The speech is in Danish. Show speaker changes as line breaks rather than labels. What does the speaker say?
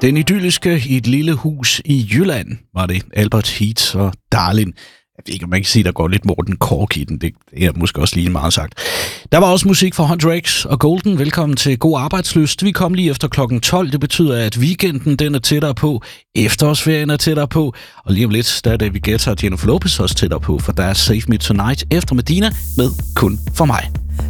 Den idylliske i et lille hus i Jylland var det Albert Heat og Darlin. Jeg ved ikke, om man kan sige, der går lidt Morten Kork i den. Det er måske også lige meget sagt. Der var også musik fra Hunter X og Golden. Velkommen til God Arbejdslyst. Vi kom lige efter klokken 12. Det betyder, at weekenden den er tættere på. Efterårsferien er tættere på. Og lige om lidt, der er David Guetta og Jennifer Lopez også tættere på. For der er Save Me Tonight efter Medina med Kun for mig.